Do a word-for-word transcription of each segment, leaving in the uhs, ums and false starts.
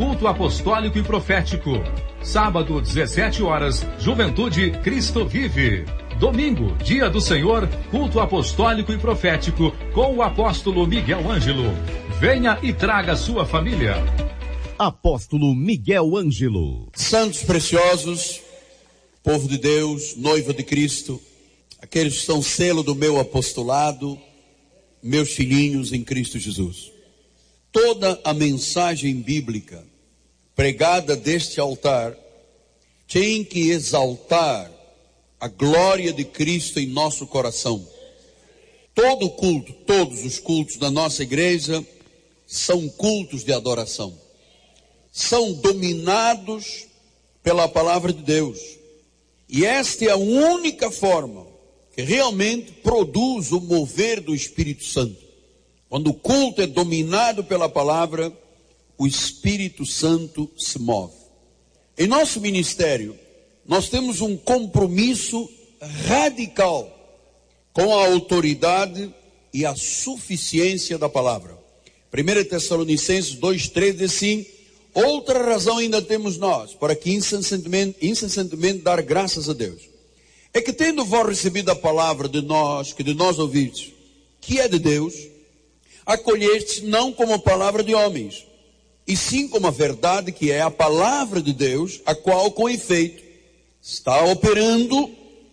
culto apostólico e profético. Sábado, dezessete horas, Juventude Cristo Vive. Domingo, Dia do Senhor, culto apostólico e profético com o apóstolo Miguel Ângelo. Venha e traga sua família. Apóstolo Miguel Ângelo. Santos preciosos, povo de Deus, noiva de Cristo, aqueles que são selo do meu apostolado, meus filhinhos em Cristo Jesus. Toda a mensagem bíblica pregada deste altar tem que exaltar a glória de Cristo em nosso coração. Todo culto, todos os cultos da nossa igreja são cultos de adoração. São dominados pela palavra de Deus. E esta é a única forma que realmente produz o mover do Espírito Santo. Quando o culto é dominado pela palavra, o Espírito Santo se move. Em nosso ministério, nós temos um compromisso radical com a autoridade e a suficiência da palavra. primeira Tessalonicenses dois, três diz assim: outra razão ainda temos nós, para que incessantemente, incessantemente dar graças a Deus, é que tendo vós recebido a palavra de nós, que de nós ouvistes, que é de Deus, acolhestes não como palavra de homens, e sim como a verdade que é a palavra de Deus, a qual com efeito está operando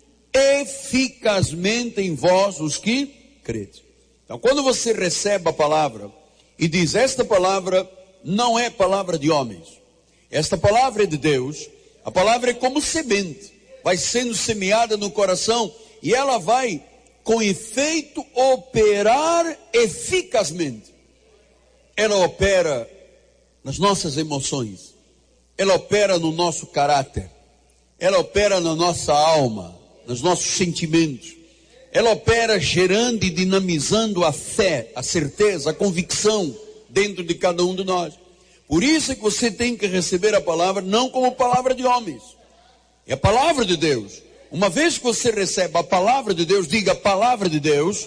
eficazmente em vós os que credes. Então quando você recebe a palavra e diz: esta palavra não é palavra de homens, esta palavra é de Deus, a palavra é como semente, vai sendo semeada no coração e ela vai com efeito operar eficazmente. Ela opera nas nossas emoções, ela opera no nosso caráter, ela opera na nossa alma, nos nossos sentimentos, ela opera gerando e dinamizando a fé, a certeza, a convicção dentro de cada um de nós. Por isso é que você tem que receber a palavra não como palavra de homens, é a palavra de Deus. Uma vez que você recebe a palavra de Deus, diga a palavra de Deus,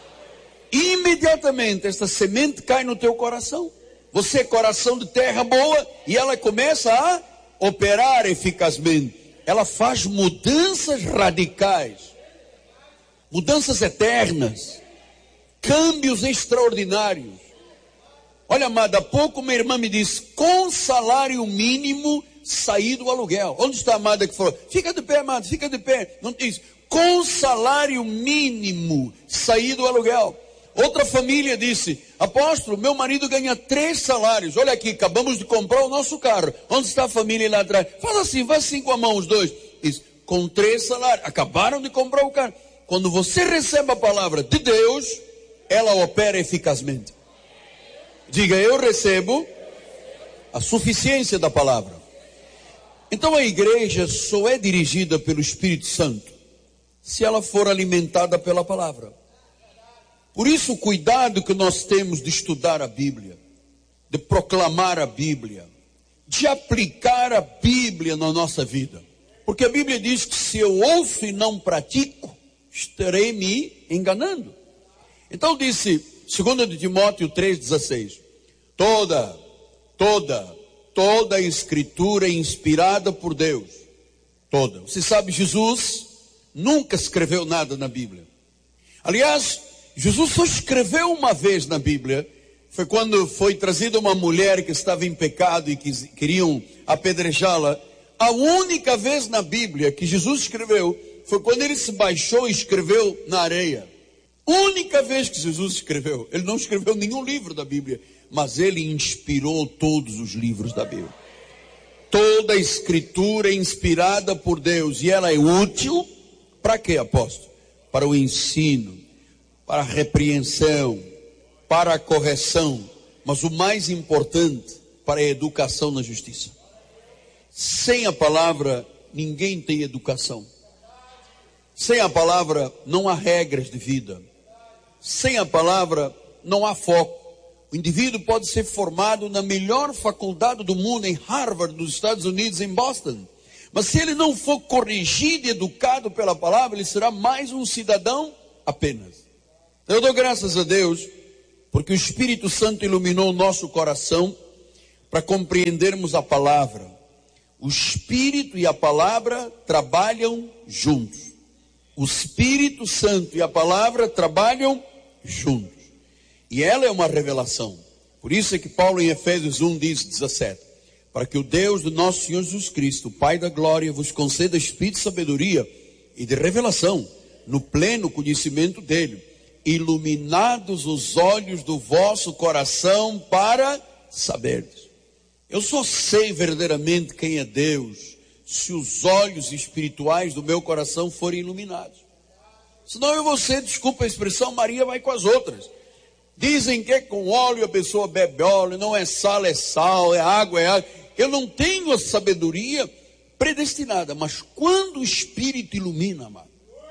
imediatamente esta semente cai no teu coração. Você é coração de terra boa e ela começa a operar eficazmente. Ela faz mudanças radicais, mudanças eternas, câmbios extraordinários. Olha, amada, há pouco uma irmã me disse: com salário mínimo sair do aluguel. Onde está a amada que falou? Fica de pé, amada, fica de pé. Não diz, com salário mínimo sair do aluguel. Outra família disse: apóstolo, meu marido ganha três salários. Olha aqui, acabamos de comprar o nosso carro. Onde está a família lá atrás? Fala assim, vai assim com a mão os dois. Diz, com três salários, acabaram de comprar o carro. Quando você recebe a palavra de Deus, ela opera eficazmente. Diga, eu recebo a suficiência da palavra. Então a igreja só é dirigida pelo Espírito Santo se ela for alimentada pela palavra. Por isso o cuidado que nós temos de estudar a Bíblia, de proclamar a Bíblia, de aplicar a Bíblia na nossa vida. Porque a Bíblia diz que se eu ouço e não pratico, estarei me enganando. Então disse, segundo de Timóteo três, dezesseis, toda, toda, toda a escritura é inspirada por Deus. Toda. Você sabe, Jesus nunca escreveu nada na Bíblia. Aliás, Jesus só escreveu uma vez na Bíblia. Foi quando foi trazida uma mulher que estava em pecado e que queriam apedrejá-la. A única vez na Bíblia que Jesus escreveu foi quando ele se baixou e escreveu na areia. Única vez que Jesus escreveu. Ele não escreveu nenhum livro da Bíblia, mas ele inspirou todos os livros da Bíblia. Toda a escritura é inspirada por Deus e ela é útil para quê, apóstolo? Para o ensino, para a repreensão, para a correção, mas o mais importante, para a educação na justiça. Sem a palavra, ninguém tem educação. Sem a palavra, não há regras de vida. Sem a palavra, não há foco. O indivíduo pode ser formado na melhor faculdade do mundo, em Harvard, nos Estados Unidos, em Boston. Mas se ele não for corrigido e educado pela palavra, ele será mais um cidadão apenas. Eu dou graças a Deus, porque o Espírito Santo iluminou o nosso coração para compreendermos a palavra. O Espírito e a palavra trabalham juntos. O Espírito Santo e a palavra trabalham juntos. E ela é uma revelação. Por isso é que Paulo em Efésios um diz, dezessete, para que o Deus do nosso Senhor Jesus Cristo, o Pai da glória, vos conceda espírito de sabedoria e de revelação, no pleno conhecimento dele, iluminados os olhos do vosso coração para saberdes. Eu só sei verdadeiramente quem é Deus se os olhos espirituais do meu coração forem iluminados. Senão eu vou ser, desculpa a expressão, Maria vai com as outras. Dizem que é com óleo a pessoa bebe óleo, não é sal, é sal, é água, é água. Eu não tenho a sabedoria predestinada, mas quando o Espírito ilumina, amado,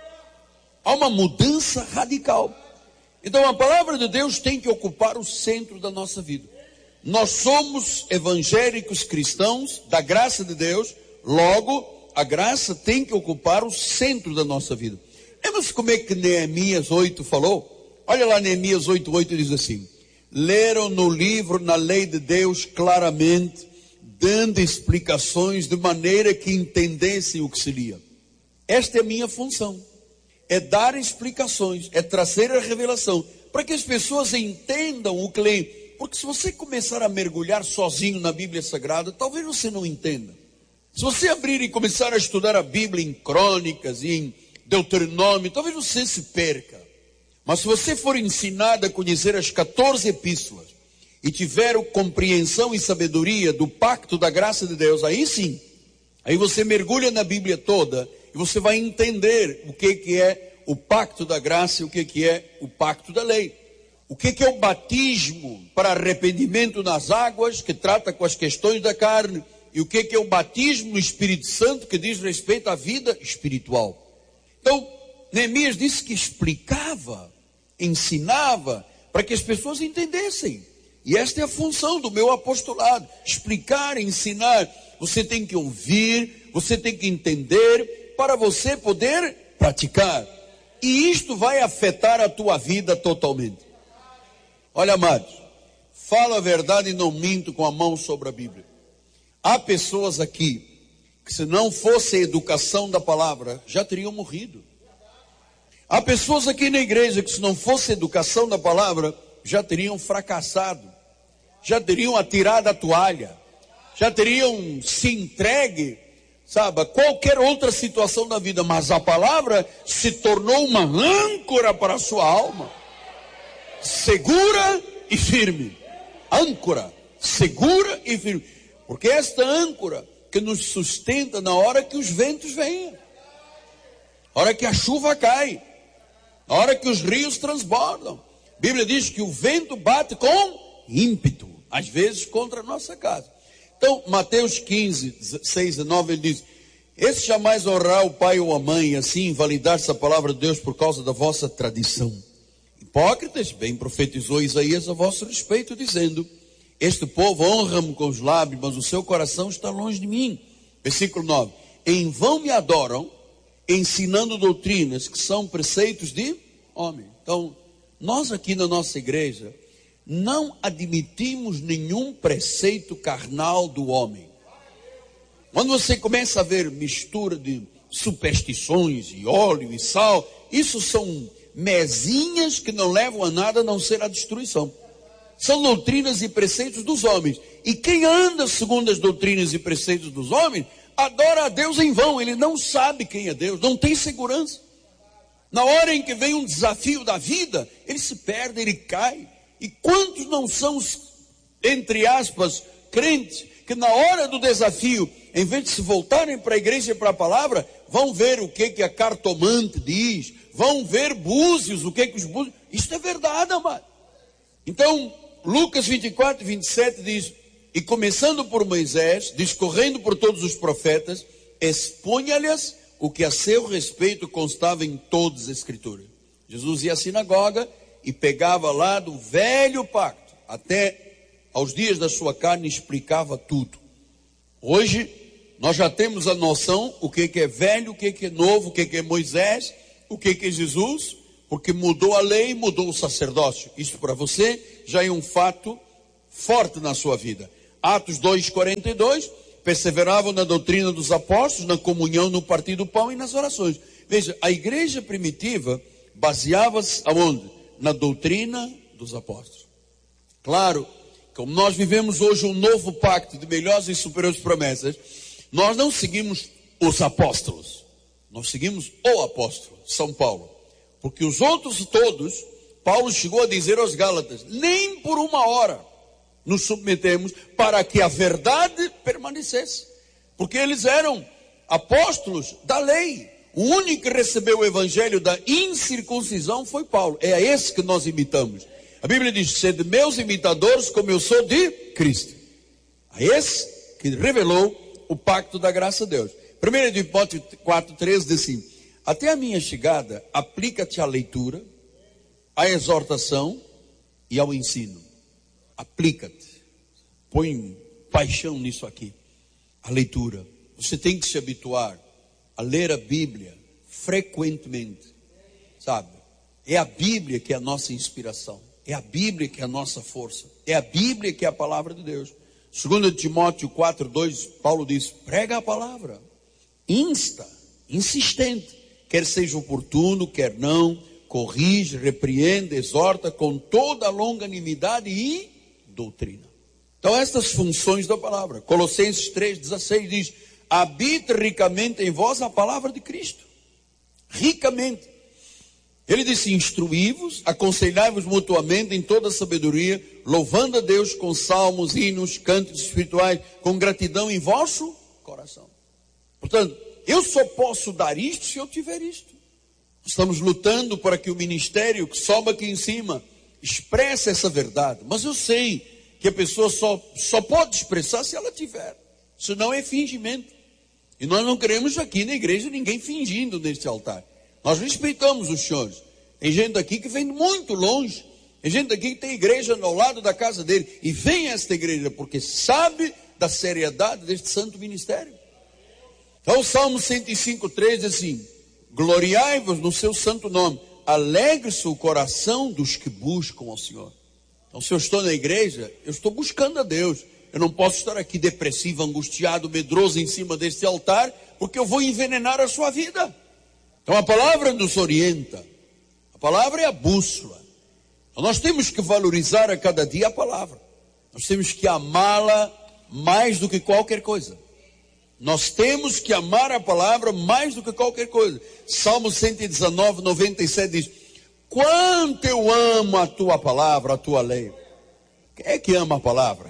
há uma mudança radical. Então a palavra de Deus tem que ocupar o centro da nossa vida. Nós somos evangélicos cristãos da graça de Deus, logo a graça tem que ocupar o centro da nossa vida. Vemos como é que Neemias oito falou? Olha lá, Neemias oito, oito diz assim: leram no livro, na lei de Deus claramente, dando explicações de maneira que entendessem o que se lia. Esta é a minha função, é dar explicações, é trazer a revelação, para que as pessoas entendam o que leem. Porque se você começar a mergulhar sozinho na Bíblia Sagrada, talvez você não entenda. Se você abrir e começar a estudar a Bíblia em Crônicas e em Deuteronômio, talvez você se perca. Mas se você for ensinado a conhecer as quatorze epístolas e tiver compreensão e sabedoria do pacto da graça de Deus, aí sim, aí você mergulha na Bíblia toda e você vai entender o que, que é o pacto da graça e o que, que é o pacto da lei. O que, que é o batismo para arrependimento nas águas, que trata com as questões da carne, e o que, que é o batismo no Espírito Santo, que diz respeito à vida espiritual. Então, Neemias disse que explicava, ensinava, para que as pessoas entendessem. E esta é a função do meu apostolado: explicar, ensinar. Você tem que ouvir, você tem que entender, para você poder praticar. E isto vai afetar a tua vida totalmente. Olha, amados, falo a verdade e não minto com a mão sobre a Bíblia. Há pessoas aqui que, se não fosse a educação da palavra, já teriam morrido. Há pessoas aqui na igreja que, se não fosse a educação da palavra, já teriam fracassado, já teriam atirado a toalha, já teriam se entregue, sabe, a qualquer outra situação da vida. Mas a palavra se tornou uma âncora para a sua alma, segura e firme. Âncora, segura e firme. Porque esta âncora que nos sustenta na hora que os ventos vêm, na hora que a chuva cai, na hora que os rios transbordam. A Bíblia diz que o vento bate com ímpeto, às vezes contra a nossa casa. Então, Mateus quinze, seis e nove, ele diz: esse jamais honrará o pai ou a mãe, e assim invalidar-se a palavra de Deus por causa da vossa tradição. Hipócritas, bem profetizou Isaías a vosso respeito, dizendo: este povo honra-me com os lábios, mas o seu coração está longe de mim. Versículo nove: em vão me adoram, ensinando doutrinas que são preceitos de homem. Então, nós aqui na nossa igreja não admitimos nenhum preceito carnal do homem. Quando você começa a ver mistura de superstições e óleo e sal, isso são mezinhas que não levam a nada a não ser a destruição. São doutrinas e preceitos dos homens. E quem anda segundo as doutrinas e preceitos dos homens, adora a Deus em vão. Ele não sabe quem é Deus, não tem segurança. Na hora em que vem um desafio da vida, ele se perde, ele cai. E quantos não são os, entre aspas, crentes, que na hora do desafio, em vez de se voltarem para a igreja e para a palavra, vão ver o que, que a cartomante diz, vão ver búzios, o que, que os búzios... Isso é verdade, amado. Então, Lucas vinte e quatro, vinte e sete diz: e começando por Moisés, discorrendo por todos os profetas, expunha-lhes o que a seu respeito constava em todas as escrituras. Jesus ia à sinagoga e pegava lá do velho pacto, até aos dias da sua carne, explicava tudo. Hoje, nós já temos a noção o que, que é velho, o que, que é novo, o que, que é Moisés, o que, que é Jesus, porque mudou a lei, mudou o sacerdócio. Isso para você já é um fato forte na sua vida. Atos dois, quarenta e dois, perseveravam na doutrina dos apóstolos, na comunhão, no partir do pão e nas orações. Veja, a igreja primitiva baseava-se aonde? Na doutrina dos apóstolos. Claro, como nós vivemos hoje um novo pacto de melhores e superiores promessas, nós não seguimos os apóstolos, nós seguimos o apóstolo, São Paulo. Porque os outros todos, Paulo chegou a dizer aos Gálatas, nem por uma hora nos submetemos para que a verdade permanecesse. Porque eles eram apóstolos da lei. O único que recebeu o evangelho da incircuncisão foi Paulo. É a esse que nós imitamos. A Bíblia diz, sede meus imitadores como eu sou de Cristo. A esse que revelou o pacto da graça de Deus. primeiro Timóteo quatro, treze diz assim, até a minha chegada, aplica-te à leitura, à exortação e ao ensino. Aplica-te. Põe paixão nisso aqui. A leitura. Você tem que se habituar a ler a Bíblia frequentemente. Sabe? É a Bíblia que é a nossa inspiração. É a Bíblia que é a nossa força. É a Bíblia que é a palavra de Deus. segundo Timóteo quatro, dois, Paulo diz, prega a palavra. Insta, insistente. Quer seja oportuno, quer não, corrige, repreende, exorta com toda a longanimidade e doutrina. Então estas funções da palavra. Colossenses três, dezesseis diz, habita ricamente em vós a palavra de Cristo. Ricamente. Ele disse, instruí-vos, aconselhai-vos mutuamente em toda a sabedoria, louvando a Deus com salmos, hinos, cânticos espirituais, com gratidão em vosso coração. Portanto, eu só posso dar isto se eu tiver isto. Estamos lutando para que o ministério que sobe aqui em cima expresse essa verdade. Mas eu sei que a pessoa só, só pode expressar se ela tiver. Senão é fingimento. E nós não queremos aqui na igreja ninguém fingindo neste altar. Nós respeitamos os senhores. Tem gente aqui que vem muito longe. Tem gente aqui que tem igreja ao lado da casa dele. E vem a esta igreja porque sabe da seriedade deste santo ministério. Então o Salmo cento e cinco, três diz assim, gloriai-vos no seu santo nome. Alegre-se o coração dos que buscam ao Senhor. Então se eu estou na igreja, eu estou buscando a Deus. Eu não posso estar aqui depressivo, angustiado, medroso em cima deste altar, porque eu vou envenenar a sua vida. Então a palavra nos orienta. A palavra é a bússola. Então nós temos que valorizar a cada dia a palavra. Nós temos que amá-la mais do que qualquer coisa. Nós temos que amar a palavra mais do que qualquer coisa. Salmo cento e dezenove, noventa e sete diz, quanto eu amo a tua palavra, a tua lei. Quem é que ama a palavra?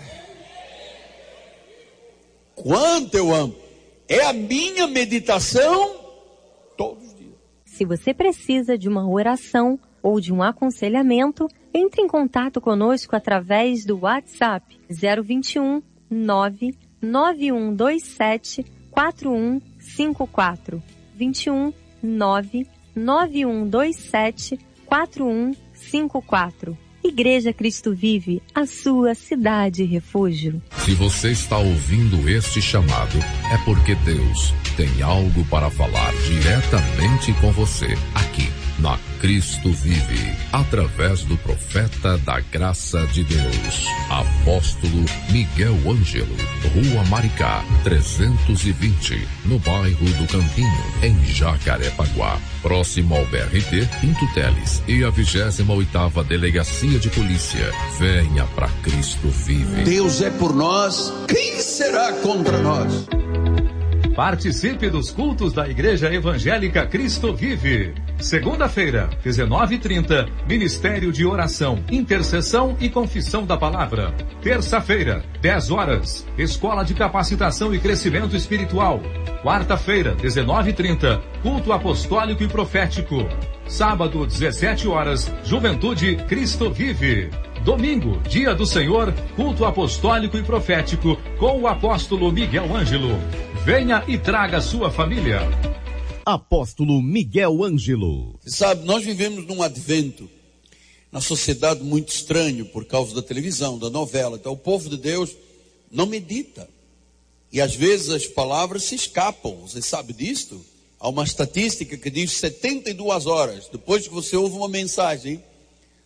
Quanto eu amo. É a minha meditação todos os dias. Se você precisa de uma oração ou de um aconselhamento, entre em contato conosco através do WhatsApp zero vinte e um, nove nove um dois sete, quatro um cinco quatro. vinte e um, nove nove um dois sete, quatro um cinco quatro. Igreja Cristo Vive, a sua cidade refúgio. Se você está ouvindo este chamado, é porque Deus tem algo para falar diretamente com você, aqui na Cristo Vive, através do profeta da graça de Deus, apóstolo Miguel Ângelo, Rua Maricá, trezentos e vinte, no bairro do Campinho, em Jacarepaguá, próximo ao B R T, Pinto Teles e a vigésima oitava Delegacia de Polícia. Venha para Cristo Vive. Deus é por nós, quem será contra nós? Participe dos cultos da Igreja Evangélica Cristo Vive. Segunda-feira, dezenove e trinta, Ministério de Oração, Intercessão e Confissão da Palavra. Terça-feira, dez horas, Escola de Capacitação e Crescimento Espiritual. Quarta-feira, dezenove e trinta, Culto Apostólico e Profético. Sábado, dezessete horas, Juventude Cristo Vive. Domingo, Dia do Senhor, Culto Apostólico e Profético, com o apóstolo Miguel Ângelo. Venha e traga sua família. Apóstolo Miguel Ângelo. Sabe, nós vivemos num advento, na sociedade muito estranho, por causa da televisão, da novela. Então o povo de Deus não medita. E às vezes as palavras se escapam. Você sabe disto? Há uma estatística que diz setenta e duas horas, depois que você ouve uma mensagem,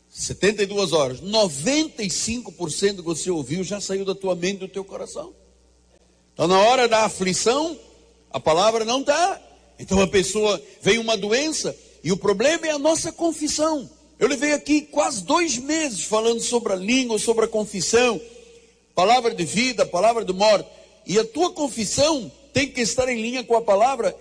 setenta e duas horas, noventa e cinco por cento que você ouviu já saiu da tua mente e do teu coração. Então na hora da aflição, a palavra não está. Então a pessoa, vem uma doença, e o problema é a nossa confissão. Eu levei aqui quase dois meses falando sobre a língua, sobre a confissão, palavra de vida, palavra de morte. E a tua confissão tem que estar em linha com a palavra,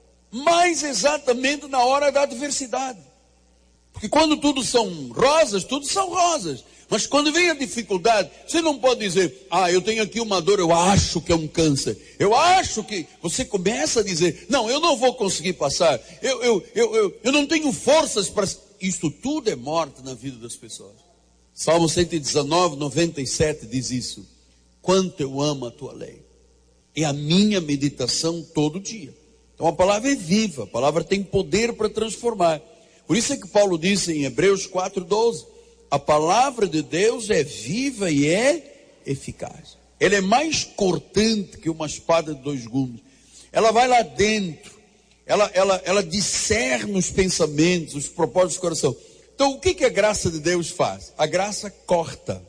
mais exatamente na hora da adversidade. Porque quando tudo são rosas, tudo são rosas. Mas quando vem a dificuldade, você não pode dizer, ah, eu tenho aqui uma dor, eu acho que é um câncer. Eu acho que... Você começa a dizer, não, eu não vou conseguir passar. Eu, eu, eu, eu, eu não tenho forças para... Isso tudo é morte na vida das pessoas. Salmo cento e dezenove, noventa e sete diz isso. Quanto eu amo a tua lei. É a minha meditação todo dia. Então a palavra é viva, a palavra tem poder para transformar. Por isso é que Paulo disse em Hebreus quatro, doze, a palavra de Deus é viva e é eficaz. Ela é mais cortante que uma espada de dois gumes. Ela vai lá dentro, ela, ela, ela discerne os pensamentos, os propósitos do coração. Então o que, que a graça de Deus faz? A graça corta,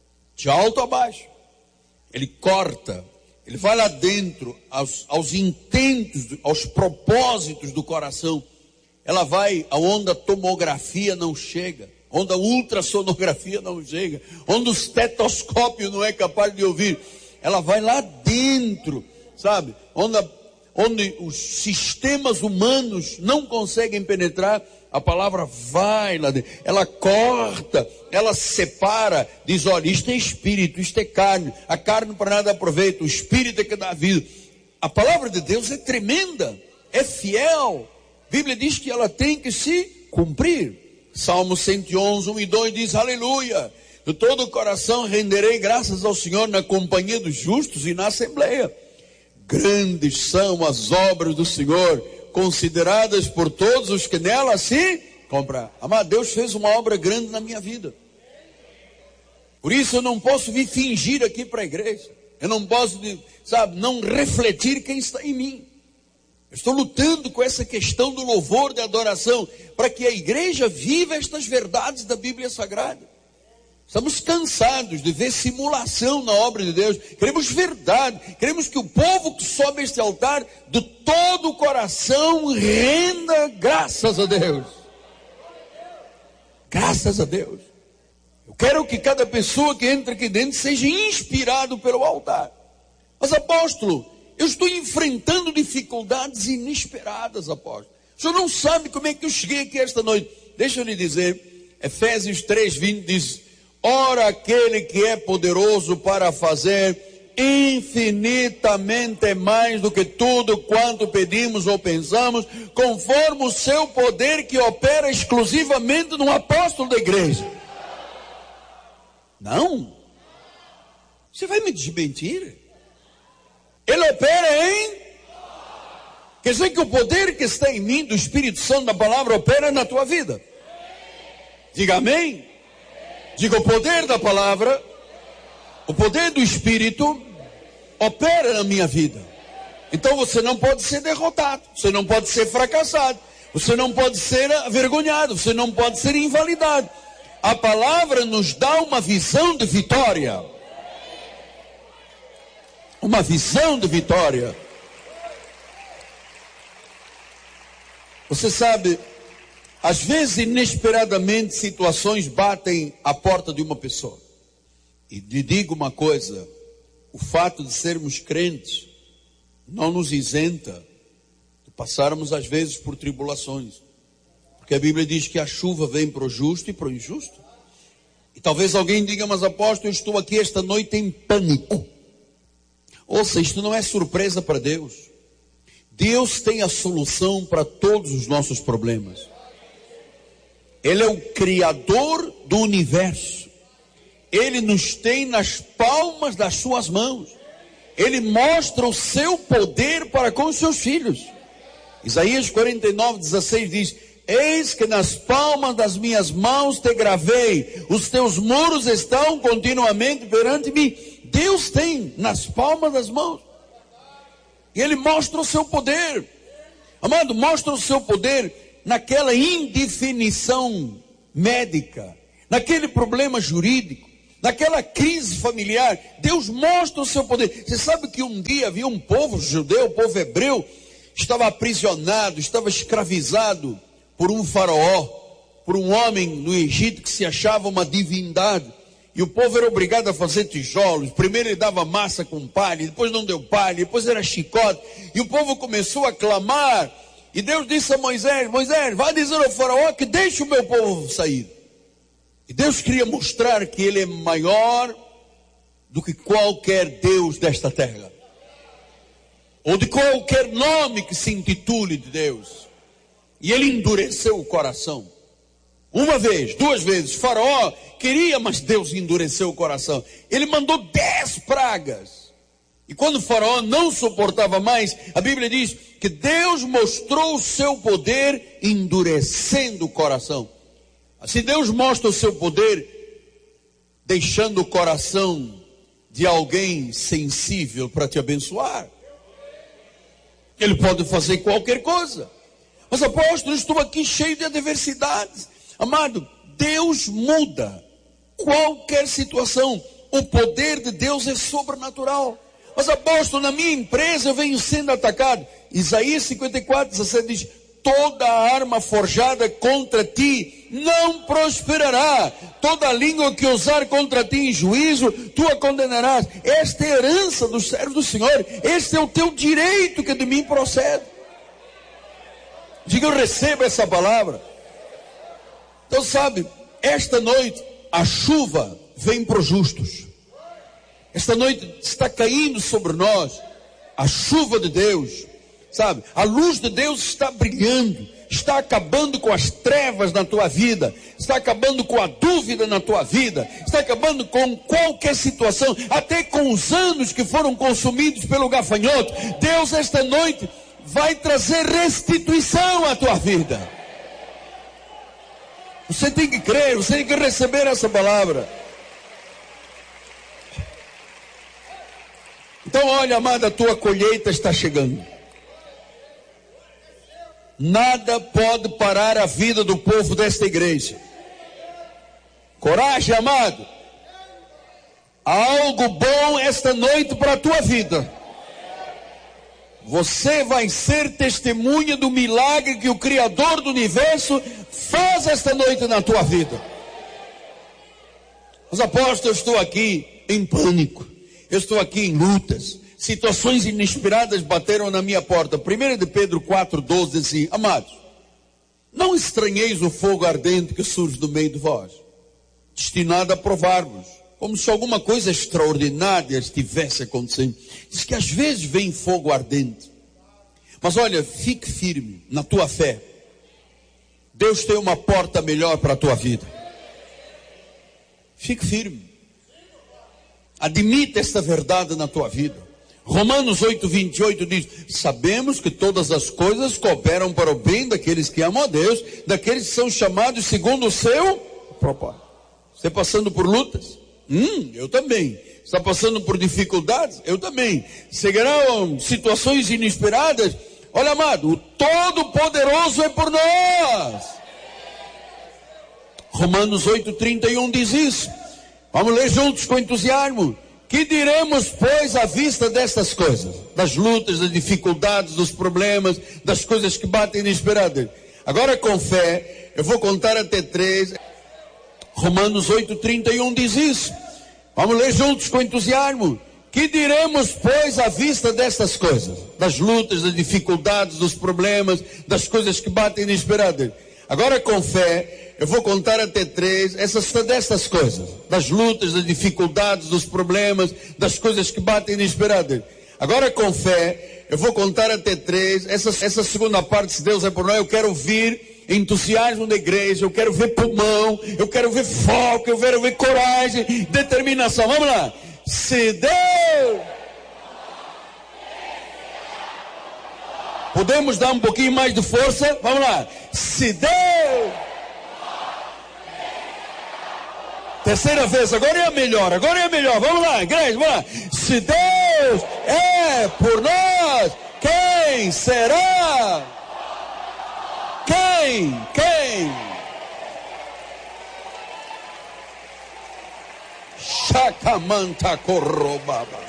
de alto a baixo. Ele corta, ele vai lá dentro, aos, aos intentos, aos propósitos do coração. Ela vai aonde a tomografia não chega, onde a ultrassonografia não chega, onde o estetoscópio não é capaz de ouvir. Ela vai lá dentro, sabe? Onde, a, onde os sistemas humanos não conseguem penetrar, a palavra vai lá dentro. Ela corta, ela separa, diz, olha, isto é espírito, isto é carne. A carne para nada aproveita, o espírito é que dá vida. A palavra de Deus é tremenda, é fiel. A Bíblia diz que ela tem que se cumprir. Salmo cento e onze, um e dois diz, aleluia, de todo o coração renderei graças ao Senhor na companhia dos justos e na assembleia. Grandes são as obras do Senhor, consideradas por todos os que nela se comprar. Amado, Deus fez uma obra grande na minha vida. Por isso eu não posso vir fingir aqui para a igreja. Eu não posso, sabe, não refletir quem está em mim. Eu estou lutando com essa questão do louvor, da adoração, para que a igreja viva estas verdades da Bíblia Sagrada. Estamos cansados de ver simulação na obra de Deus. Queremos verdade. Queremos que o povo que sobe este altar, de todo o coração, renda graças a Deus. Graças a Deus. Eu quero que cada pessoa que entra aqui dentro seja inspirado pelo altar. Mas apóstolo, eu estou enfrentando dificuldades inesperadas, apóstolo. O senhor não sabe como é que eu cheguei aqui esta noite. Deixa eu lhe dizer, Efésios três, vinte diz, ora aquele que é poderoso para fazer infinitamente mais do que tudo quanto pedimos ou pensamos, conforme o seu poder que opera exclusivamente no apóstolo da igreja. Não? Você vai me desmentir? Ele opera em... Quer dizer que o poder que está em mim, do Espírito Santo da palavra, opera na tua vida. Diga amém. Diga, o poder da palavra, o poder do Espírito, opera na minha vida. Então você não pode ser derrotado, você não pode ser fracassado, você não pode ser avergonhado, você não pode ser invalidado. A palavra nos dá uma visão de vitória. Uma visão de vitória. Você sabe, às vezes inesperadamente situações batem à porta de uma pessoa. E lhe digo uma coisa, o fato de sermos crentes não nos isenta de passarmos às vezes por tribulações. Porque a Bíblia diz que a chuva vem para o justo e para o injusto. E talvez alguém diga, mas apóstolo, eu estou aqui esta noite em pânico. Ouça, isto não é surpresa para Deus. Deus tem a solução para todos os nossos problemas. Ele é o Criador do universo. Ele nos tem nas palmas das suas mãos. Ele mostra o seu poder para com os seus filhos. Isaías quarenta e nove, dezesseis diz, eis que nas palmas das minhas mãos te gravei, os teus muros estão continuamente perante mim. Deus tem nas palmas das mãos. E Ele mostra o seu poder. Amado, mostra o seu poder naquela indefinição médica, naquele problema jurídico, naquela crise familiar, Deus mostra o seu poder. Você sabe que um dia havia um povo judeu, o povo hebreu, estava aprisionado, estava escravizado por um faraó, por um homem no Egito que se achava uma divindade. E o povo era obrigado a fazer tijolos. Primeiro ele dava massa com palha, depois não deu palha, depois era chicote. E o povo começou a clamar. E Deus disse a Moisés: Moisés, vá dizer ao faraó que deixe o meu povo sair. E Deus queria mostrar que ele é maior do que qualquer Deus desta terra, ou de qualquer nome que se intitule de Deus. E ele endureceu o coração. Uma vez, duas vezes, Faraó queria, mas Deus endureceu o coração. Ele mandou dez pragas. E quando o Faraó não suportava mais, a Bíblia diz que Deus mostrou o seu poder endurecendo o coração. Assim Deus mostra o seu poder deixando o coração de alguém sensível para te abençoar. Ele pode fazer qualquer coisa. Mas apóstolo, estou aqui cheio de adversidades. Amado, Deus muda qualquer situação. O poder de Deus é sobrenatural. Mas apóstolo, na minha empresa eu venho sendo atacado. Isaías cinquenta e quatro, dezessete diz: toda arma forjada contra ti não prosperará. Toda língua que usar contra ti em juízo, tu a condenarás. Esta é a herança dos servos do Senhor. Este é o teu direito que de mim procede. Diga: eu recebo essa palavra. Então sabe, esta noite a chuva vem para os justos. Esta noite está caindo sobre nós a chuva de Deus. Sabe, a luz de Deus está brilhando, está acabando com as trevas na tua vida, está acabando com a dúvida na tua vida, está acabando com qualquer situação, até com os anos que foram consumidos pelo gafanhoto. Deus esta noite vai trazer restituição à tua vida. Você tem que crer, você tem que receber essa palavra. Então olha, amada, a tua colheita está chegando. Nada pode parar a vida do povo desta igreja. Coragem, amado. Há algo bom esta noite para a tua vida. Você vai ser testemunha do milagre que o Criador do Universo faz esta noite na tua vida. Os apóstolos, eu estou aqui em pânico. Eu estou aqui em lutas. Situações inesperadas bateram na minha porta. primeira de Pedro quatro, doze diz assim: amados, não estranheis o fogo ardente que surge do meio de vós, destinado a provar-vos, como se alguma coisa extraordinária estivesse acontecendo. Diz que às vezes vem fogo ardente. Mas olha, fique firme na tua fé. Deus tem uma porta melhor para a tua vida. Fique firme. Admita esta verdade na tua vida. Romanos oito, vinte e oito diz: sabemos que todas as coisas cooperam para o bem daqueles que amam a Deus, daqueles que são chamados segundo o seu propósito. Você passando por lutas? Hum, eu também. Está passando por dificuldades? Eu também. Chegarão situações inesperadas? Olha, amado, o Todo-Poderoso é por nós. Romanos oito, trinta e um diz isso. Vamos ler juntos com entusiasmo. Que diremos, pois, à vista destas coisas? Das lutas, das dificuldades, dos problemas, das coisas que batem inesperadas. Agora com fé, eu vou contar até três. Romanos oito, trinta e um diz isso. Vamos ler juntos com entusiasmo. Que diremos, pois, à vista destas coisas? Das lutas, das dificuldades, dos problemas, das coisas que batem inesperadas. Agora com fé, eu vou contar até três, essas, destas coisas, das lutas, das dificuldades, dos problemas, das coisas que batem inesperadas. Agora com fé, eu vou contar até três, essa, essa segunda parte, se Deus é por nós, eu quero vir entusiasmo da igreja, eu quero ver pulmão, eu quero ver foco, eu quero ver coragem, determinação. Vamos lá. Se Deus... Podemos dar um pouquinho mais de força? Vamos lá. Se Deus... Terceira vez, agora é a melhor, agora é a melhor. Vamos lá, igreja, vamos lá. Se Deus é por nós, quem será? Quem? Quem? Chacamanta corrobaba.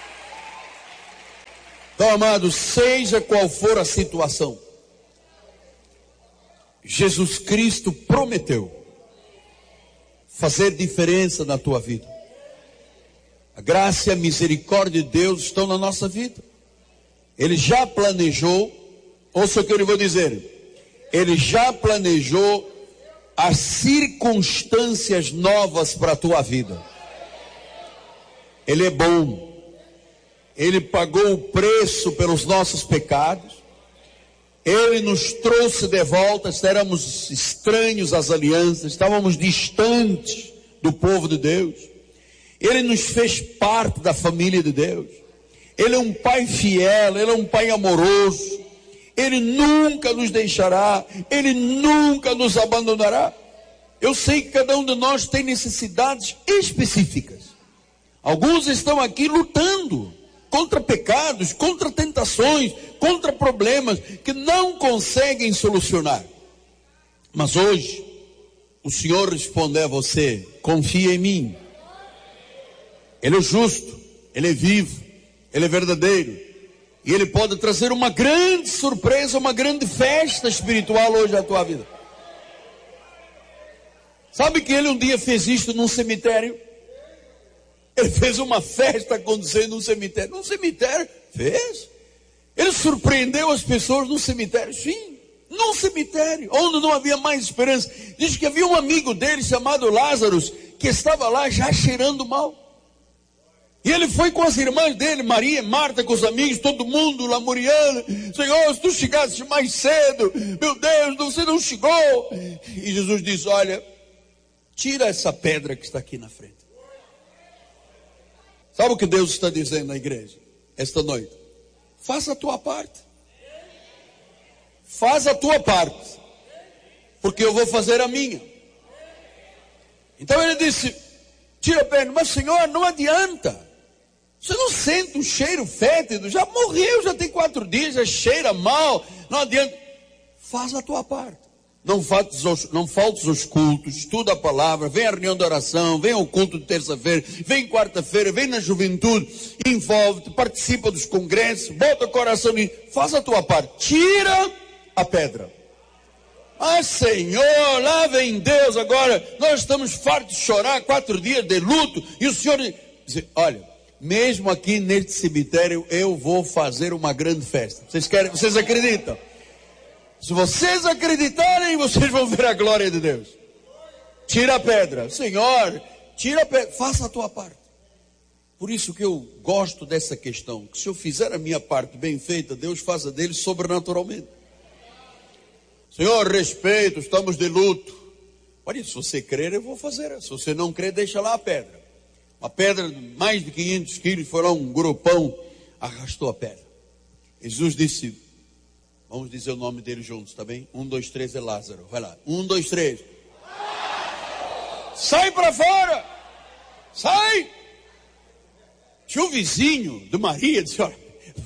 Então, amado, seja qual for a situação, Jesus Cristo prometeu fazer diferença na tua vida. A graça e a misericórdia de Deus estão na nossa vida. Ele já planejou, ouça o que eu vou dizer, Ele já planejou as circunstâncias novas para a tua vida. Ele é bom. Ele pagou o preço pelos nossos pecados. Ele nos trouxe de volta. Éramos estranhos às alianças, estávamos distantes do povo de Deus. Ele nos fez parte da família de Deus. Ele é um pai fiel, Ele é um pai amoroso. Ele nunca nos deixará, Ele nunca nos abandonará. Eu sei que cada um de nós tem necessidades específicas. Alguns estão aqui lutando contra pecados, contra tentações, contra problemas que não conseguem solucionar. Mas hoje, o Senhor responde a você: confia em mim. Ele é justo, Ele é vivo, Ele é verdadeiro. E Ele pode trazer uma grande surpresa, uma grande festa espiritual hoje à tua vida. Sabe que Ele um dia fez isto num cemitério? Ele fez uma festa acontecer num cemitério. Num cemitério? Fez. Ele surpreendeu as pessoas num cemitério? Sim. Num cemitério, onde não havia mais esperança. Diz que havia um amigo dele chamado Lázaro, que estava lá já cheirando mal. E ele foi com as irmãs dele, Maria, Marta, com os amigos, todo mundo lamuriando. Senhor, se tu chegasses mais cedo, meu Deus, você não chegou. E Jesus diz: olha, tira essa pedra que está aqui na frente. Sabe o que Deus está dizendo na igreja esta noite? Faça a tua parte. Faz a tua parte. Porque eu vou fazer a minha. Então ele disse: tira a pedra. Mas Senhor, não adianta. Você não sente um cheiro fétido? Já morreu, já tem quatro dias, já cheira mal. Não adianta. Faz a tua parte. Não faltes aos, não faltes aos cultos, estuda a palavra, vem à reunião de oração, vem ao culto de terça-feira, vem quarta-feira, vem na juventude, envolve-te, participa dos congressos, bota o coração em... Faz a tua parte. Tira a pedra. Ah, Senhor, lá vem Deus agora. Nós estamos fartos de chorar, quatro dias de luto. E o Senhor diz: olha, mesmo aqui neste cemitério, eu vou fazer uma grande festa. Vocês querem? Vocês acreditam? Se vocês acreditarem, vocês vão ver a glória de Deus. Tira a pedra. Senhor, tira a pedra. Faça a tua parte. Por isso que eu gosto dessa questão. Que se eu fizer a minha parte bem feita, Deus faz a dele sobrenaturalmente. Senhor, respeito, estamos de luto. Olha, se você crer, eu vou fazer. Se você não crer, deixa lá a pedra. Uma pedra de mais de quinhentos quilos, foi lá um grupão, arrastou a pedra. Jesus disse, vamos dizer o nome dele juntos, tá bem? Um, dois, três, é Lázaro. Vai lá. Um, dois, três. Sai para fora! Sai! Tinha um vizinho de Maria, disse, olha,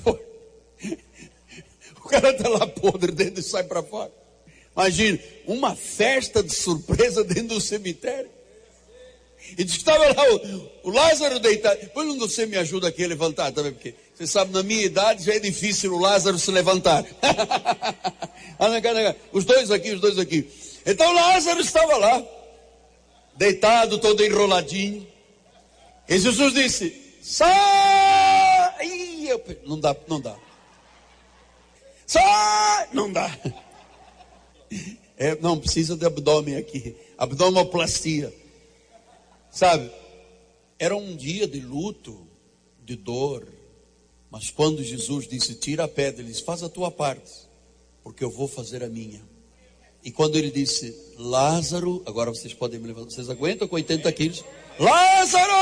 o cara está lá podre dentro e sai para fora. Imagina, uma festa de surpresa dentro do cemitério. E disse que estava lá o, o Lázaro deitado. Depois não você me ajuda aqui a levantar, tá vendo? Porque você sabe, na minha idade já é difícil o Lázaro se levantar. Os dois aqui, os dois aqui. Então Lázaro estava lá, deitado, todo enroladinho. E Jesus disse, sai! Ih, eu... Não dá, não dá. Sai! Não dá. É, não, precisa de abdômen aqui. Abdominoplastia. Sabe, era um dia de luto, de dor. Mas quando Jesus disse, tira a pedra, ele disse, faz a tua parte, porque eu vou fazer a minha. E quando ele disse, Lázaro, agora vocês podem me levantar, vocês aguentam com oitenta quilos? Lázaro!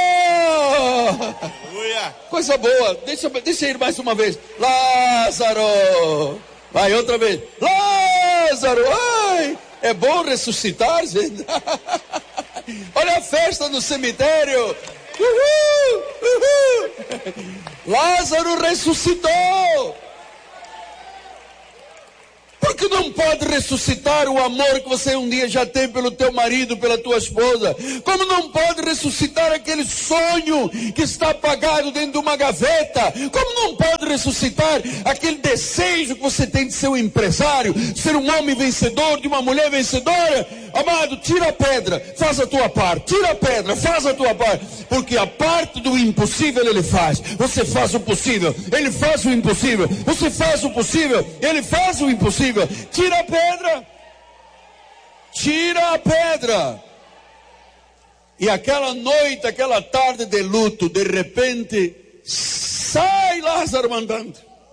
Coisa boa, deixa, deixa eu ir mais uma vez. Lázaro! Vai, outra vez. Lázaro! Ai, é bom ressuscitar, gente. Olha a festa no cemitério. Uhul, uhul. Lázaro ressuscitou. Por Porque não pode ressuscitar o amor que você um dia já tem pelo teu marido, pela tua esposa. Como não pode ressuscitar aquele sonho que está apagado dentro de uma gaveta. Como não pode ressuscitar aquele desejo que você tem de ser um empresário, de ser um homem vencedor, de uma mulher vencedora. Amado, tira a pedra, faz a tua parte. Tira a pedra, faz a tua parte. Porque a parte do impossível ele faz. Você faz o possível, ele faz o impossível. Você faz o possível, ele faz o impossível. Tira a pedra. Tira a pedra. E aquela noite, aquela tarde de luto, de repente, sai Lázaro andando.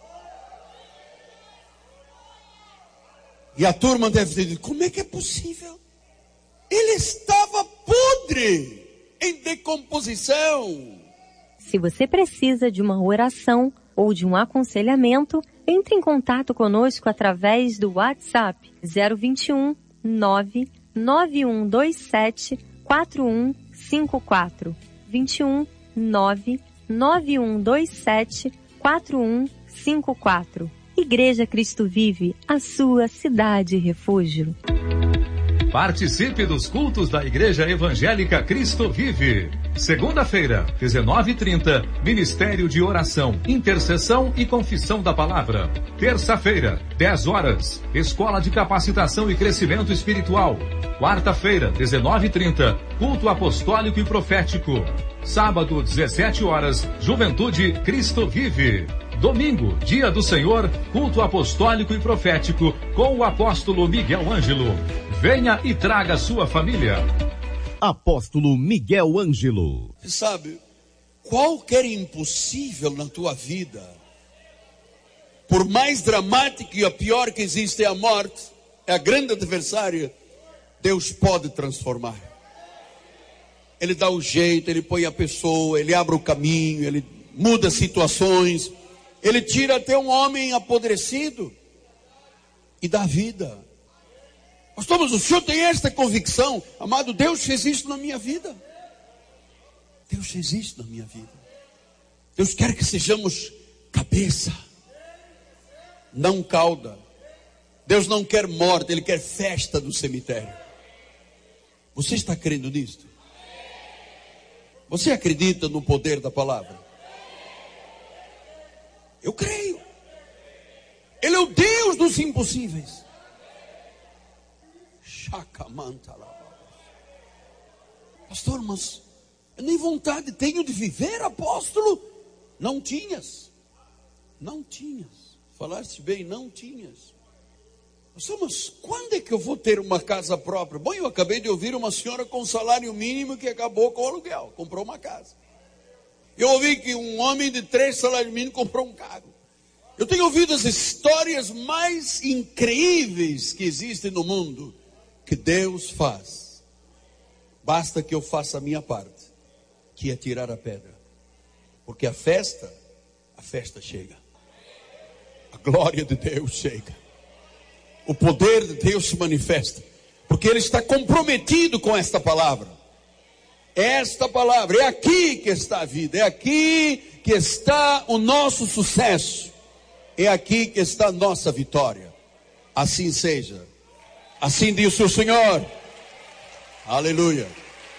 E a turma deve ter dito, como é que é possível? Ele estava podre, em decomposição. Se você precisa de uma oração ou de um aconselhamento, entre em contato conosco através do WhatsApp zero vinte e um, nove nove um dois sete, quatro um cinco quatro. vinte e um, nove nove um dois sete, quatro um cinco quatro. Igreja Cristo Vive, a sua cidade refúgio. Participe dos cultos da Igreja Evangélica Cristo Vive. Segunda-feira, dezenove e trinta, Ministério de Oração, Intercessão e Confissão da Palavra. Terça-feira, dez horas, Escola de Capacitação e Crescimento Espiritual. Quarta-feira, dezenove e trinta, Culto Apostólico e Profético. Sábado, dezessete horas, Juventude Cristo Vive. Domingo, Dia do Senhor, Culto Apostólico e Profético, com o apóstolo Miguel Ângelo. Venha e traga sua família. Apóstolo Miguel Ângelo. Sabe, qualquer impossível na tua vida, por mais dramático e a pior que existe é a morte, é a grande adversária, Deus pode transformar. Ele dá o jeito, Ele põe a pessoa, Ele abre o caminho, Ele muda situações, Ele tira até um homem apodrecido e dá vida. Pastor, mas o senhor tem esta convicção? Amado, Deus fez isso na minha vida. Deus fez isso na minha vida. Deus quer que sejamos cabeça, não cauda. Deus não quer morte, Ele quer festa no cemitério. Você está crendo nisto? Você acredita no poder da palavra? Eu creio. Ele é o Deus dos impossíveis. Pastor, mas eu nem vontade tenho de viver, apóstolo. Não tinhas. Não tinhas. Falaste bem, não tinhas. Pastor, mas quando é que eu vou ter uma casa própria? Bom, eu acabei de ouvir uma senhora com salário mínimo que acabou com o aluguel, comprou uma casa. Eu ouvi que um homem de três salários mínimos comprou um carro. Eu tenho ouvido as histórias mais incríveis que existem no mundo, que Deus faz. Basta que eu faça a minha parte, que é tirar a pedra. Porque a festa, a festa chega. A glória de Deus chega. O poder de Deus se manifesta. Porque Ele está comprometido com esta palavra. Esta palavra, é aqui que está a vida. É aqui que está o nosso sucesso. É aqui que está a nossa vitória. Assim seja. Assim diz o Senhor. Aleluia.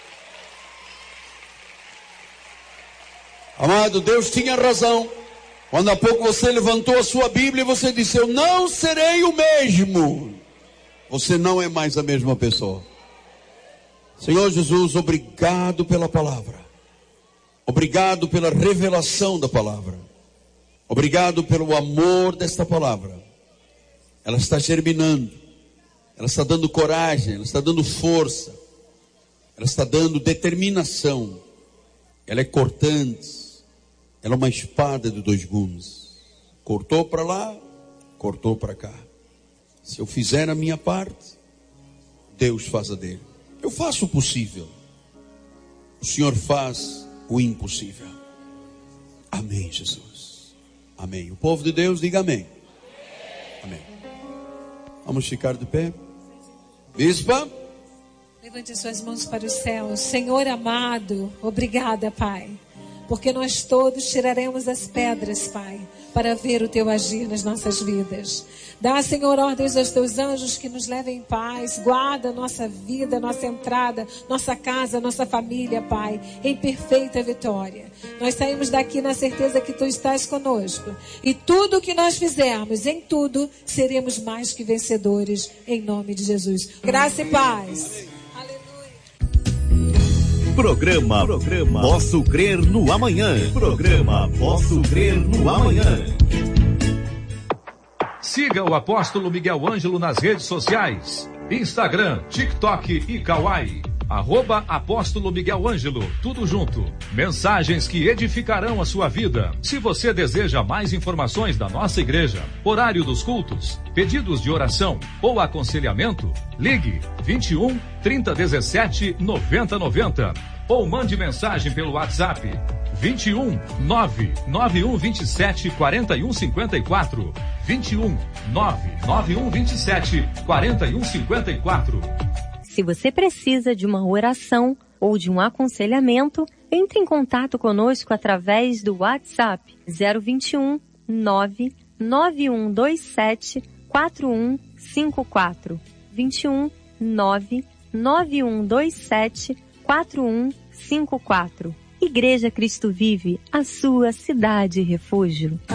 Amado, Deus tinha razão. Quando há pouco você levantou a sua Bíblia e você disse, eu não serei o mesmo. Você não é mais a mesma pessoa. Senhor Jesus, obrigado pela palavra. Obrigado pela revelação da palavra. Obrigado pelo amor desta palavra. Ela está germinando. Ela está dando coragem, ela está dando força. Ela está dando determinação. Ela é cortante. Ela é uma espada de dois gumes. Cortou para lá, cortou para cá. Se eu fizer a minha parte, Deus faz a dele. Eu faço o possível. O Senhor faz o impossível. Amém, Jesus. Amém. O povo de Deus diga amém. Amém. Vamos ficar de pé. Bispa. Levante suas mãos para o céu. Senhor amado, obrigada, Pai. Porque nós todos tiraremos as pedras, Pai, para ver o teu agir nas nossas vidas. Dá, Senhor, ordens aos teus anjos que nos levem em paz. Guarda nossa vida, nossa entrada, nossa casa, nossa família, Pai, em perfeita vitória. Nós saímos daqui na certeza que tu estás conosco. E tudo que nós fizermos, em tudo, seremos mais que vencedores, em nome de Jesus. Graça e paz. Programa, programa Posso Crer no Amanhã. Programa Posso Crer no Amanhã. Siga o Apóstolo Miguel Ângelo nas redes sociais. Instagram, TikTok e Kawai. Arroba Apóstolo Miguel Ângelo. Tudo junto. Mensagens que edificarão a sua vida. Se você deseja mais informações da nossa igreja, horário dos cultos, pedidos de oração ou aconselhamento, ligue vinte e um, trinta, dezessete, noventa, noventa ou mande mensagem pelo WhatsApp vinte e um, nove nove um vinte e sete, quarenta e um cinquenta e quatro. vinte e um, nove nove um vinte e sete, quarenta e um cinquenta e quatro. Se você precisa de uma oração ou de um aconselhamento, entre em contato conosco através do WhatsApp zero vinte e um, nove nove um dois sete, quatro um cinco quatro. vinte e um, nove nove um dois sete, quatro um cinco quatro. Igreja Cristo Vive, a sua cidade refúgio.